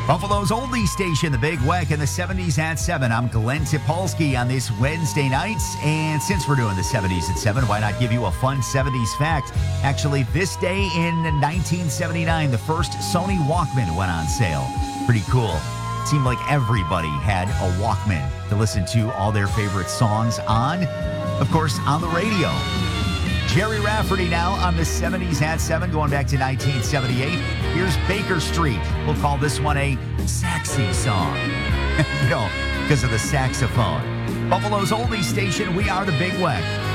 Buffalo's oldie station, The Big Weck, in the 70s at 7. I'm Glenn Tipolsky on this Wednesday night. And since we're doing the 70s at 7, why not give you a fun 70s fact? Actually, this day in 1979, the first Sony Walkman went on sale. Pretty cool. Seemed like everybody had a Walkman to listen to all their favorite songs on. Of course, on the radio. Jerry Rafferty now on the 70s at 7, going back to 1978. Here's Baker Street. We'll call this one a saxy song. Because of the saxophone. Buffalo's oldie station, we are The Big Weck.